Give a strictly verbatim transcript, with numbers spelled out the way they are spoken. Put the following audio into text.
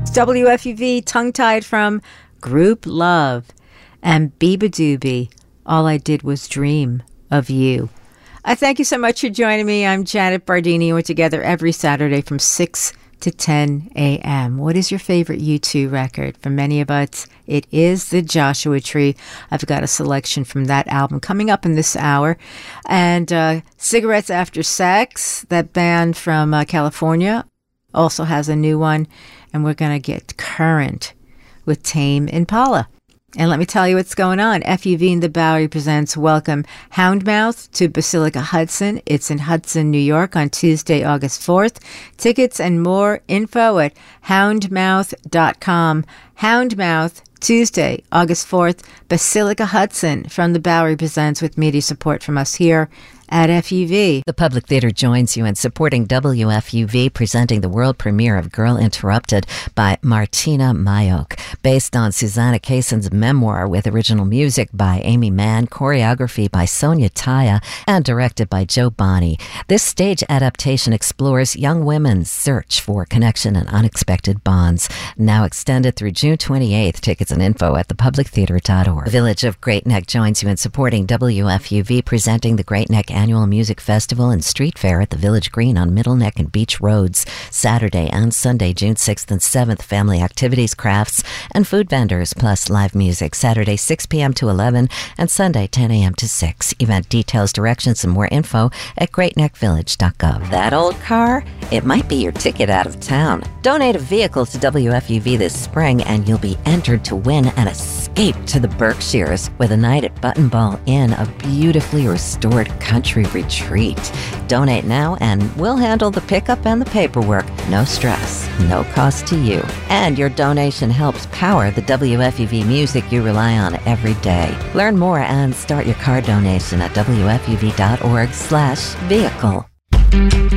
W F U V, tongue-tied from Group Love, and Beabadoobie, All I Did Was Dream of You. I thank you so much for joining me. I'm Janet Bardini, and we're together every Saturday from six to ten a.m. What is your favorite U two record? For many of us, it is The Joshua Tree. I've got a selection from that album coming up in this hour. And uh, Cigarettes After Sex, that band from uh, California, also has a new one. And we're going to get current with Tame Impala. And let me tell you what's going on. F U V and the Bowery presents Welcome Houndmouth to Basilica Hudson. It's in Hudson, New York on Tuesday, August fourth. Tickets and more info at houndmouth dot com. Houndmouth, Tuesday, August fourth. Basilica Hudson from the Bowery presents with media support from us here at F U V. The Public Theater joins you in supporting W F U V, presenting the world premiere of Girl Interrupted by Martina Mayok, based on Susanna Kayson's memoir with original music by Amy Mann, choreography by Sonia Taya, and directed by Joe Bonney. This stage adaptation explores young women's search for connection and unexpected bonds. Now extended through June twenty-eighth. Tickets and info at the public theater dot org. The Village of Great Neck joins you in supporting W F U V, presenting the Great Neck Annual Music Festival and Street Fair at the Village Green on Middle Neck and Beach Roads, Saturday and Sunday, June sixth and seventh. Family activities, crafts, and food vendors, plus live music, Saturday six p.m. to eleven and Sunday ten a.m. to six. Event details, directions, and more info at great neck village dot gov. That old car? It might be your ticket out of town. Donate a vehicle to W F U V this spring and you'll be entered to win an escape to the Berkshires with a night at Button Ball Inn, a beautifully restored country retreat. Donate now and we'll handle the pickup and the paperwork. No stress, no cost to you. And your donation helps power the W F U V music you rely on every day. Learn more and start your car donation at W F U V dot org slash vehicle.